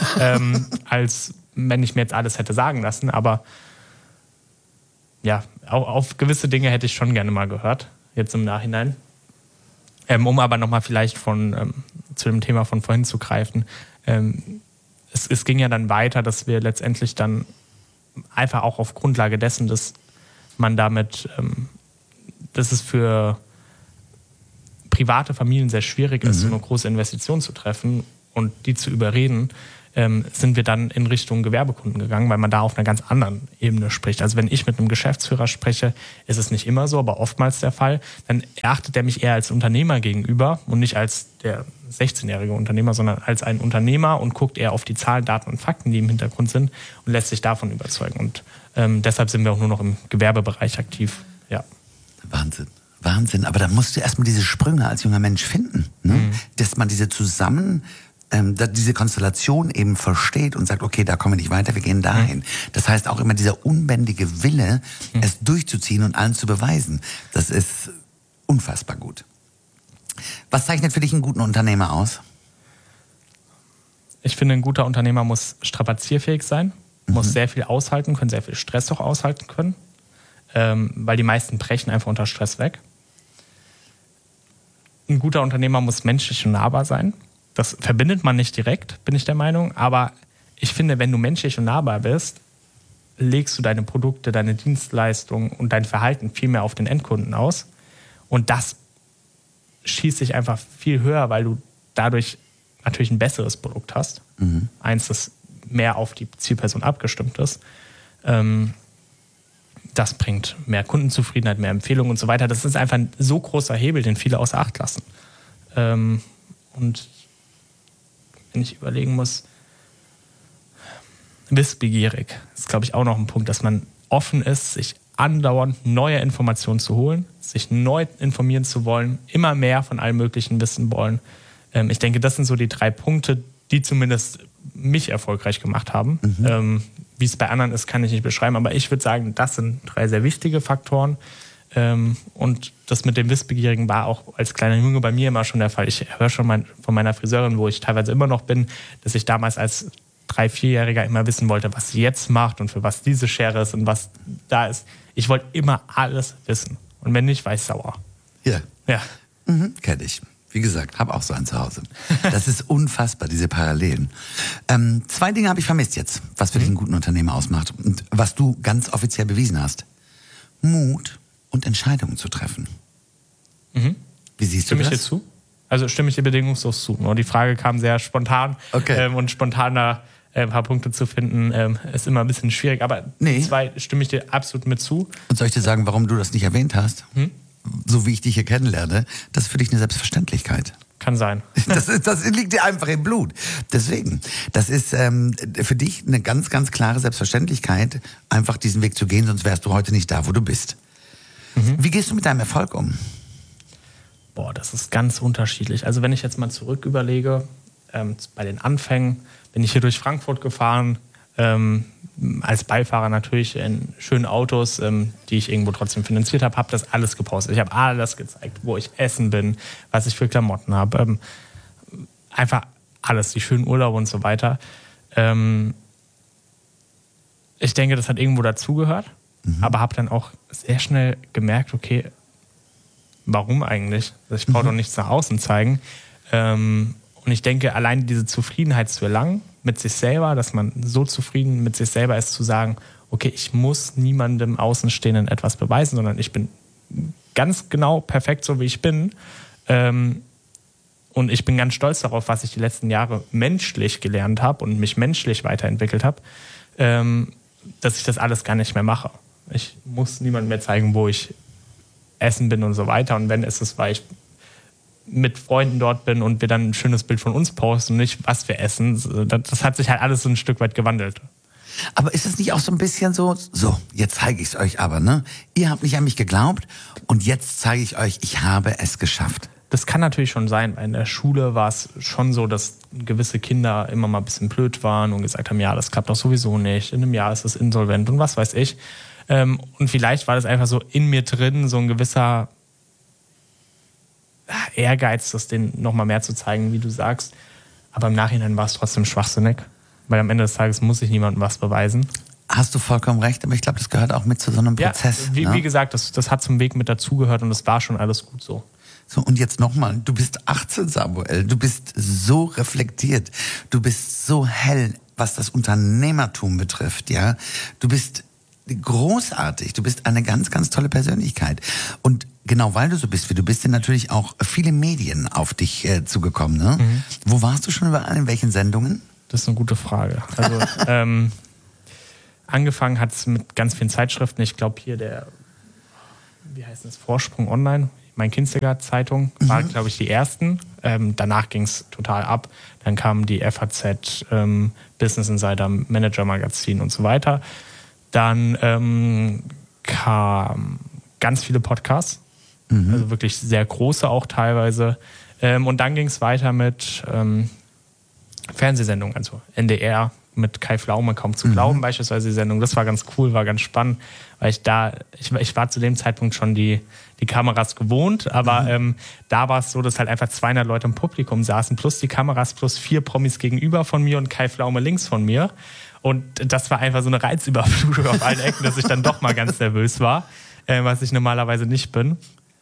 als wenn ich mir jetzt alles hätte sagen lassen. Aber ja, auch auf gewisse Dinge hätte ich schon gerne mal gehört, jetzt im Nachhinein. Um aber nochmal vielleicht zu dem Thema von vorhin zu greifen. Es ging ja dann weiter, dass wir letztendlich dann einfach auch auf Grundlage dessen, dass man damit, dass es für private Familien sehr schwierig ist, so eine große Investition zu treffen und die zu überreden, sind wir dann in Richtung Gewerbekunden gegangen, weil man da auf einer ganz anderen Ebene spricht. Also wenn ich mit einem Geschäftsführer spreche, ist es nicht immer so, aber oftmals der Fall, dann erachtet er mich eher als Unternehmer gegenüber und nicht als der 16-jährige Unternehmer, sondern als ein Unternehmer und guckt eher auf die Zahlen, Daten und Fakten, die im Hintergrund sind und lässt sich davon überzeugen. Und deshalb sind wir auch nur noch im Gewerbebereich aktiv. Ja. Wahnsinn, aber da musst du erstmal diese Sprünge als junger Mensch finden, ne? Dass man diese diese Konstellation eben versteht und sagt, okay, da kommen wir nicht weiter, wir gehen dahin. Das heißt auch immer dieser unbändige Wille, es durchzuziehen und allen zu beweisen. Das ist unfassbar gut. Was zeichnet für dich einen guten Unternehmer aus? Ich finde, ein guter Unternehmer muss strapazierfähig sein, muss sehr viel aushalten können, sehr viel Stress auch aushalten können, weil die meisten brechen einfach unter Stress weg. Ein guter Unternehmer muss menschlich und nahbar sein. Das verbindet man nicht direkt, bin ich der Meinung, aber ich finde, wenn du menschlich und nahbar bist, legst du deine Produkte, deine Dienstleistungen und dein Verhalten viel mehr auf den Endkunden aus. Und das schießt sich einfach viel höher, weil du dadurch natürlich ein besseres Produkt hast. Eins, das mehr auf die Zielperson abgestimmt ist. Das bringt mehr Kundenzufriedenheit, mehr Empfehlungen und so weiter. Das ist einfach ein so großer Hebel, den viele außer Acht lassen. Und wenn ich überlegen muss, wissbegierig ist, glaube ich, auch noch ein Punkt, dass man offen ist, sich andauernd neue Informationen zu holen, sich neu informieren zu wollen, immer mehr von allem Möglichen wissen wollen. Ich denke, das sind so die 3 Punkte, die zumindest mich erfolgreich gemacht haben. Wie es bei anderen ist, kann ich nicht beschreiben, aber ich würde sagen, das sind 3 sehr wichtige Faktoren. Und das mit dem Wissbegierigen war auch als kleiner Junge bei mir immer schon der Fall. Ich höre schon von meiner Friseurin, wo ich teilweise immer noch bin, dass ich damals als 3-, 4-Jähriger immer wissen wollte, was sie jetzt macht und für was diese Schere ist und was da ist. Ich wollte immer alles wissen. Und wenn nicht, war ich sauer. Ja. Ja. Kenn ich. Wie gesagt, habe auch so einen zu Hause. Das ist unfassbar, diese Parallelen. 2 Dinge habe ich vermisst jetzt, was für dich einen guten Unternehmer ausmacht und was du ganz offiziell bewiesen hast. Mut und Entscheidungen zu treffen. Wie siehst du das? Stimme ich dir zu? Also stimme ich dir bedingungslos zu. Nur die Frage kam sehr spontan. Okay. Und spontan da ein paar Punkte zu finden, ist immer ein bisschen schwierig. Aber 2 stimme ich dir absolut mit zu. Und soll ich dir sagen, warum du das nicht erwähnt hast? So wie ich dich hier kennenlerne, das ist für dich eine Selbstverständlichkeit. Kann sein. Das liegt dir einfach im Blut. Deswegen, das ist für dich eine ganz, ganz klare Selbstverständlichkeit, einfach diesen Weg zu gehen, sonst wärst du heute nicht da, wo du bist. Wie gehst du mit deinem Erfolg um? Boah, das ist ganz unterschiedlich. Also wenn ich jetzt mal zurück überlege, bei den Anfängen bin ich hier durch Frankfurt gefahren, als Beifahrer natürlich in schönen Autos, die ich irgendwo trotzdem finanziert habe, habe das alles gepostet. Ich habe alles gezeigt, wo ich essen bin, was ich für Klamotten habe, einfach alles, die schönen Urlaube und so weiter. Ich denke, das hat irgendwo dazugehört, aber habe dann auch sehr schnell gemerkt, okay, warum eigentlich? Ich brauche doch nichts nach außen zeigen. Und ich denke, allein diese Zufriedenheit zu erlangen mit sich selber, dass man so zufrieden mit sich selber ist, zu sagen, okay, ich muss niemandem Außenstehenden etwas beweisen, sondern ich bin ganz genau perfekt so, wie ich bin. Und ich bin ganz stolz darauf, was ich die letzten Jahre menschlich gelernt habe und mich menschlich weiterentwickelt habe, dass ich das alles gar nicht mehr mache. Ich muss niemandem mehr zeigen, wo ich essen bin und so weiter. Und wenn, ist es, weil ich mit Freunden dort bin und wir dann ein schönes Bild von uns posten und nicht, was wir essen. Das hat sich halt alles so ein Stück weit gewandelt. Aber ist es nicht auch so ein bisschen so, jetzt zeige ich es euch aber, ne? Ihr habt nicht an mich geglaubt und jetzt zeige ich euch, ich habe es geschafft. Das kann natürlich schon sein. In der Schule war es schon so, dass gewisse Kinder immer mal ein bisschen blöd waren und gesagt haben, ja, das klappt doch sowieso nicht. In einem Jahr ist es insolvent und was weiß ich. Und vielleicht war das einfach so in mir drin, so ein gewisser Ehrgeiz, das denen nochmal mehr zu zeigen, wie du sagst. Aber im Nachhinein war es trotzdem schwachsinnig, weil am Ende des Tages muss ich niemandem was beweisen. Hast du vollkommen recht, aber ich glaube, das gehört auch mit zu so einem Prozess. Ja, wie gesagt, das hat zum Weg mit dazugehört und das war schon alles gut so. So, und jetzt nochmal, du bist 18, Samuel, du bist so reflektiert, du bist so hell, was das Unternehmertum betrifft, ja. Du bist großartig, du bist eine ganz, ganz tolle Persönlichkeit. Und genau weil du so bist, wie du bist, sind natürlich auch viele Medien auf dich zugekommen, ne? Wo warst du schon überall, in welchen Sendungen? Das ist eine gute Frage. Also, angefangen hat es mit ganz vielen Zeitschriften. Ich glaube hier wie heißt das, Vorsprung Online, mein Kinziger-Zeitung, war, glaube ich, die ersten. Danach ging es total ab. Dann kamen die FAZ, Business Insider, Manager Magazin und so weiter. Dann kamen ganz viele Podcasts, also wirklich sehr große auch teilweise. Und dann ging es weiter mit Fernsehsendungen, also NDR mit Kai Pflaume, kaum zu glauben beispielsweise die Sendung. Das war ganz cool, war ganz spannend, weil ich war zu dem Zeitpunkt schon die Kameras gewohnt, aber da war es so, dass halt einfach 200 Leute im Publikum saßen, plus die Kameras, plus 4 Promis gegenüber von mir und Kai Pflaume links von mir. Und das war einfach so eine Reizüberflutung auf allen Ecken, dass ich dann doch mal ganz nervös war, was ich normalerweise nicht bin.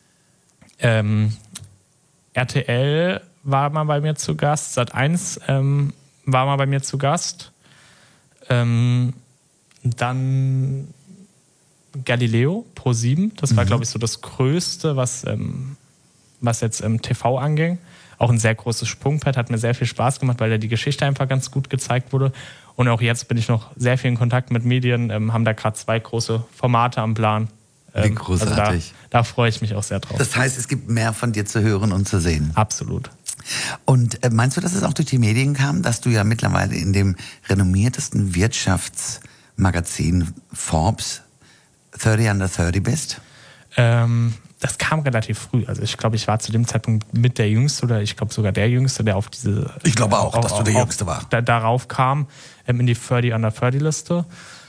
RTL war mal bei mir zu Gast, Sat.1 war mal bei mir zu Gast. Dann Galileo, Pro7, das war, glaube ich, so das Größte, was jetzt im TV anging. Auch ein sehr großes Sprungbrett, hat mir sehr viel Spaß gemacht, weil da die Geschichte einfach ganz gut gezeigt wurde. Und auch jetzt bin ich noch sehr viel in Kontakt mit Medien, haben da gerade 2 große Formate am Plan. Wie großartig. Also da freue ich mich auch sehr drauf. Das heißt, es gibt mehr von dir zu hören und zu sehen. Absolut. Und meinst du, dass es auch durch die Medien kam, dass du ja mittlerweile in dem renommiertesten Wirtschaftsmagazin Forbes 30 under 30 bist? Das kam relativ früh. Also ich glaube, ich war zu dem Zeitpunkt mit der Jüngste oder ich glaube sogar der Jüngste, der auf diese... Ich glaube auch, dass du der Jüngste war. Darauf kam, in die 30 under 30 Liste.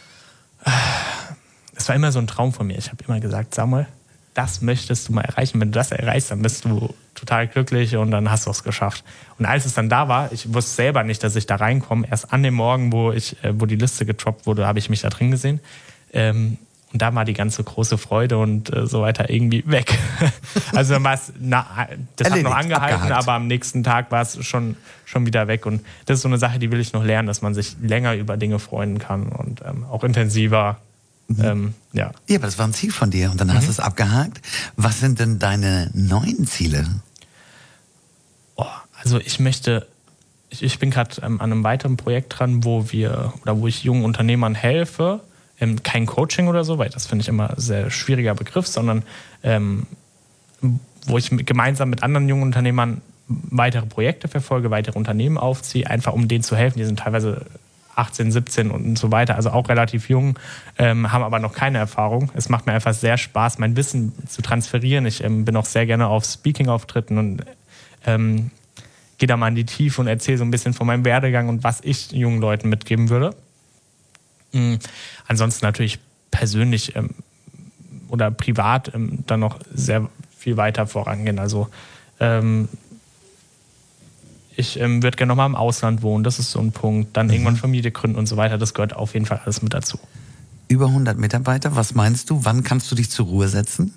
Es war immer so ein Traum von mir. Ich habe immer gesagt, Samuel, das möchtest du mal erreichen. Wenn du das erreichst, dann bist du total glücklich und dann hast du es geschafft. Und als es dann da war, ich wusste selber nicht, dass ich da reinkomme. Erst an dem Morgen, wo die Liste getroppt wurde, habe ich mich da drin gesehen. Und da war die ganze große Freude und so weiter irgendwie weg. Also dann war es, das hat noch angehalten, abgehakt. Aber am nächsten Tag war es schon wieder weg. Und das ist so eine Sache, die will ich noch lernen, dass man sich länger über Dinge freuen kann und auch intensiver. Ja, aber das war ein Ziel von dir und dann hast du es abgehakt. Was sind denn deine neuen Ziele? Also ich bin gerade an einem weiteren Projekt dran, wo ich jungen Unternehmern helfe. Kein Coaching oder so, weil das finde ich immer ein sehr schwieriger Begriff, sondern wo ich gemeinsam mit anderen jungen Unternehmern weitere Projekte verfolge, weitere Unternehmen aufziehe, einfach um denen zu helfen. Die sind teilweise 18, 17 und so weiter, also auch relativ jung, haben aber noch keine Erfahrung. Es macht mir einfach sehr Spaß, mein Wissen zu transferieren. Ich bin auch sehr gerne auf Speaking-Auftritten und gehe da mal in die Tiefe und erzähle so ein bisschen von meinem Werdegang und was ich jungen Leuten mitgeben würde. Ansonsten natürlich persönlich oder privat dann noch sehr viel weiter vorangehen. Also ich würde gerne nochmal im Ausland wohnen, das ist so ein Punkt. Dann irgendwann Familie gründen und so weiter, das gehört auf jeden Fall alles mit dazu. Über 100 Mitarbeiter, was meinst du? Wann kannst du dich zur Ruhe setzen?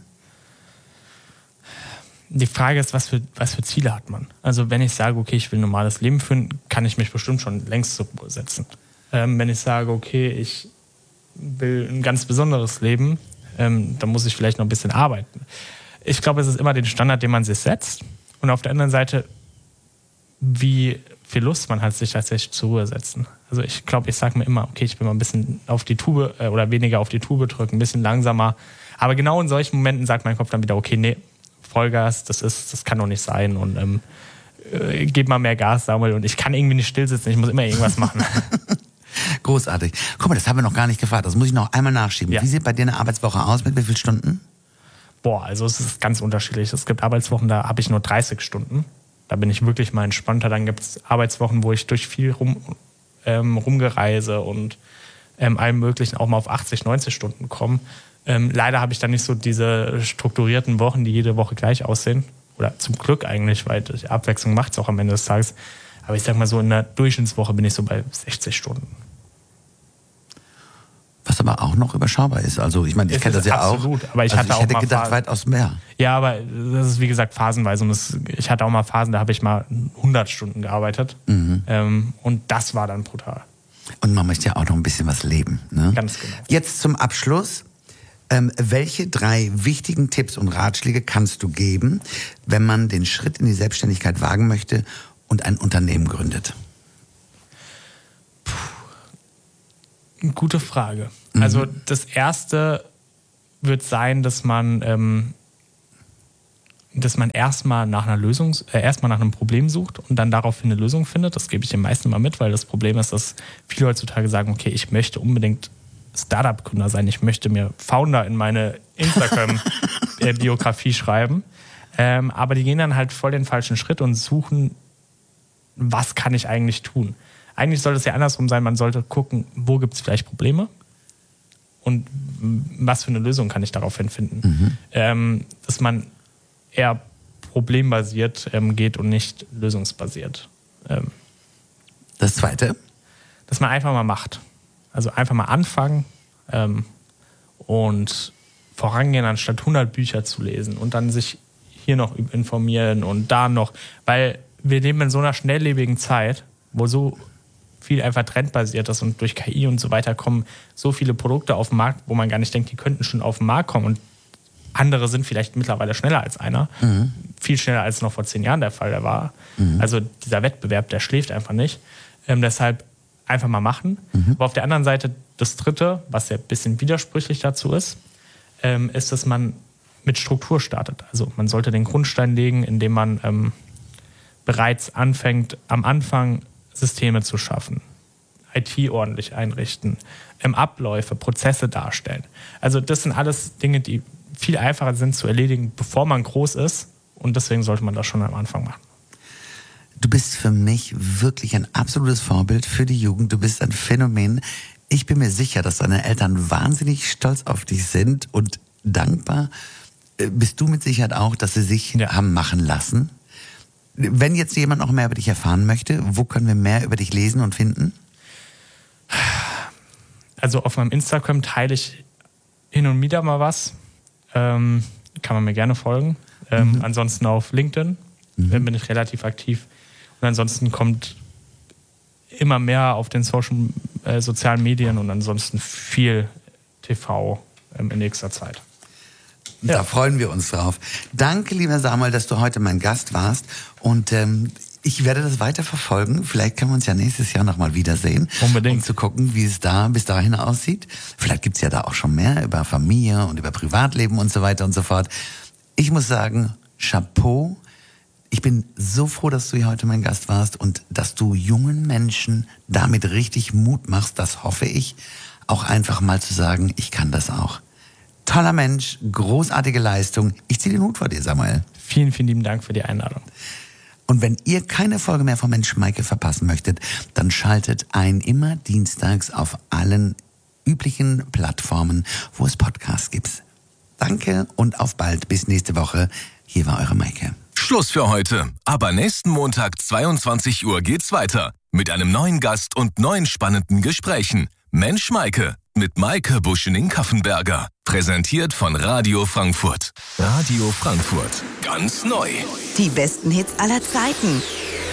Die Frage ist, was für Ziele hat man? Also wenn ich sage, okay, ich will ein normales Leben führen, kann ich mich bestimmt schon längst zur Ruhe setzen. Wenn ich sage, okay, ich will ein ganz besonderes Leben, dann muss ich vielleicht noch ein bisschen arbeiten. Ich glaube, es ist immer den Standard, den man sich setzt. Und auf der anderen Seite, wie viel Lust man hat, sich tatsächlich zur Ruhe setzen. Also ich glaube, ich sage mir immer, okay, ich will mal ein bisschen auf die Tube oder weniger auf die Tube drücken, ein bisschen langsamer. Aber genau in solchen Momenten sagt mein Kopf dann wieder, okay, nee, Vollgas, das kann doch nicht sein. Und gib mal mehr Gas, Samuel. Und ich kann irgendwie nicht still sitzen, ich muss immer irgendwas machen. Großartig. Guck mal, das haben wir noch gar nicht gefragt. Das muss ich noch einmal nachschieben. Ja. Wie sieht bei dir eine Arbeitswoche aus? Mit wie vielen Stunden? Also es ist ganz unterschiedlich. Es gibt Arbeitswochen, da habe ich nur 30 Stunden. Da bin ich wirklich mal entspannter. Dann gibt es Arbeitswochen, wo ich durch viel rumgereise und allem Möglichen auch mal auf 80, 90 Stunden komme. Leider habe ich dann nicht so diese strukturierten Wochen, die jede Woche gleich aussehen. Oder zum Glück eigentlich, weil die Abwechslung macht es auch am Ende des Tages. Aber ich sag mal so, in der Durchschnittswoche bin ich so bei 60 Stunden. Was aber auch noch überschaubar ist. Also ich meine, ich kenne das ja absolut, auch. Aber ich hätte gedacht, weitaus mehr. Ja, aber das ist wie gesagt phasenweise. Und ich hatte auch mal Phasen, da habe ich mal 100 Stunden gearbeitet. Und das war dann brutal. Und man möchte ja auch noch ein bisschen was leben. Ne? Ganz genau. Jetzt zum Abschluss. Welche 3 wichtigen Tipps und Ratschläge kannst du geben, wenn man den Schritt in die Selbstständigkeit wagen möchte und ein Unternehmen gründet? Gute Frage. Also das Erste wird sein, dass man erstmal nach einer Lösung, erstmal nach einem Problem sucht und dann daraufhin eine Lösung findet. Das gebe ich den meisten mal mit, weil das Problem ist, dass viele heutzutage sagen, okay, ich möchte unbedingt Startup-Gründer sein, ich möchte mir Founder in meine Instagram-Biografie schreiben. Aber die gehen dann halt voll den falschen Schritt und suchen was kann ich eigentlich tun? Eigentlich sollte es ja andersrum sein, man sollte gucken, wo gibt es vielleicht Probleme und was für eine Lösung kann ich daraufhin finden. Dass man eher problembasiert geht und nicht lösungsbasiert. Das Zweite? Dass man einfach mal macht. Also einfach mal anfangen und vorangehen, anstatt 100 Bücher zu lesen und dann sich hier noch informieren und da noch. Weil wir leben in so einer schnelllebigen Zeit, wo so viel einfach trendbasiert ist und durch KI und so weiter kommen so viele Produkte auf den Markt, wo man gar nicht denkt, die könnten schon auf den Markt kommen und andere sind vielleicht mittlerweile schneller als einer. Viel schneller als noch vor 10 Jahren der Fall war. Also dieser Wettbewerb, der schläft einfach nicht. Deshalb einfach mal machen. Aber auf der anderen Seite das Dritte, was ja ein bisschen widersprüchlich dazu ist, ist, dass man mit Struktur startet. Also man sollte den Grundstein legen, indem man bereits anfängt, am Anfang Systeme zu schaffen, IT ordentlich einrichten, Abläufe, Prozesse darstellen. Also das sind alles Dinge, die viel einfacher sind zu erledigen, bevor man groß ist. Und deswegen sollte man das schon am Anfang machen. Du bist für mich wirklich ein absolutes Vorbild für die Jugend. Du bist ein Phänomen. Ich bin mir sicher, dass deine Eltern wahnsinnig stolz auf dich sind und dankbar. Bist du mit Sicherheit auch, dass sie sich haben machen lassen? Wenn jetzt jemand noch mehr über dich erfahren möchte, wo können wir mehr über dich lesen und finden? Also auf meinem Instagram teile ich hin und wieder mal was. Kann man mir gerne folgen. Ansonsten auf LinkedIn bin ich relativ aktiv. Und ansonsten kommt immer mehr auf den sozialen Medien und ansonsten viel TV in nächster Zeit. Da freuen wir uns drauf. Danke, lieber Samuel, dass du heute mein Gast warst. Und ich werde das weiter verfolgen. Vielleicht können wir uns ja nächstes Jahr nochmal wiedersehen. Unbedingt. Um zu gucken, wie es da bis dahin aussieht. Vielleicht gibt's ja da auch schon mehr über Familie und über Privatleben und so weiter und so fort. Ich muss sagen, Chapeau. Ich bin so froh, dass du hier heute mein Gast warst und dass du jungen Menschen damit richtig Mut machst. Das hoffe ich. Auch einfach mal zu sagen, ich kann das auch. Toller Mensch, großartige Leistung. Ich ziehe den Hut vor dir, Samuel. Vielen, vielen lieben Dank für die Einladung. Und wenn ihr keine Folge mehr von Mensch Maike verpassen möchtet, dann schaltet ein, immer dienstags auf allen üblichen Plattformen, wo es Podcasts gibt. Danke und auf bald. Bis nächste Woche. Hier war eure Maike. Schluss für heute. Aber nächsten Montag 22 Uhr geht's weiter. Mit einem neuen Gast und neuen spannenden Gesprächen. Mensch Maike mit Maike Buschning-Kaffenberger. Präsentiert von Radio Frankfurt. Radio Frankfurt. Ganz neu. Die besten Hits aller Zeiten.